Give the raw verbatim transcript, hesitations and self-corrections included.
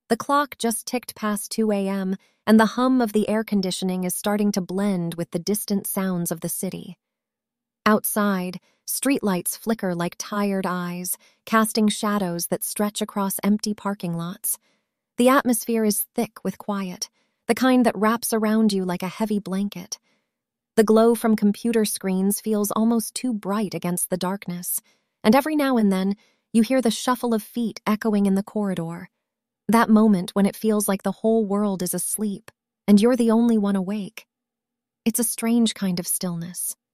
The clock just ticked past two a m, and the hum of the air conditioning is starting to blend with the distant sounds of the city. Outside, streetlights flicker like tired eyes, casting shadows that stretch across empty parking lots. The atmosphere is thick with quiet, the kind that wraps around you like a heavy blanket. The glow from computer screens feels almost too bright against the darkness, and every now and then, you hear the shuffle of feet echoing in the corridor. That moment when it feels like the whole world is asleep, and you're the only one awake. It's a strange kind of stillness,